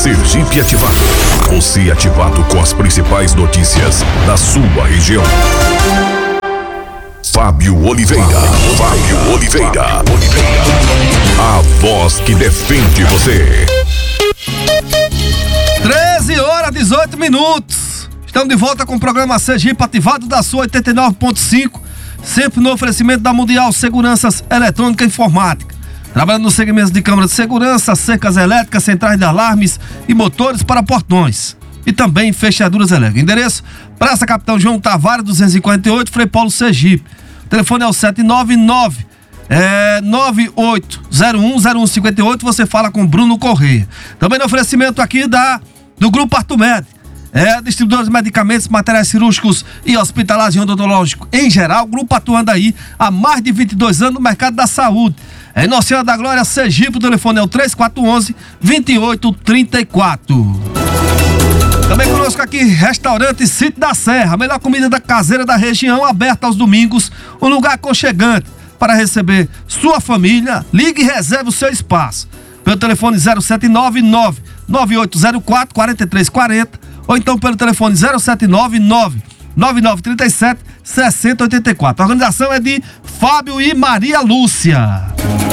Sergipe Ativado. Você ativado com as principais notícias da sua região. Fábio Oliveira. A voz que defende você. 13h18. Estamos de volta com o programa Sergipe Ativado da sua 89.5. Sempre no oferecimento da Mundial Seguranças Eletrônica e Informática. Trabalhando nos segmentos de câmara de segurança, cercas elétricas, centrais de alarmes e motores para portões. E também fechaduras elétricas. Endereço: Praça Capitão João Tavares, 248, Frei Paulo, Sergipe. O telefone é o 799-9801-0158. Você fala com Bruno Correia. Também no oferecimento aqui do Grupo Artumed. Distribuidores de medicamentos, materiais cirúrgicos e hospitalares e odontológicos em geral. Grupo atuando aí há mais de 22 anos no mercado da saúde. Em Nossa Senhora da Glória, Sergipe, o telefone é o 3411-2834. Também conosco aqui, Restaurante Sítio da Serra, a melhor comida caseira da região, aberta aos domingos, um lugar aconchegante para receber sua família. Ligue e reserve o seu espaço. Pelo telefone 079-9804-4340 ou então pelo telefone 079-9937-6084. A organização é de Fábio e Maria Lúcia.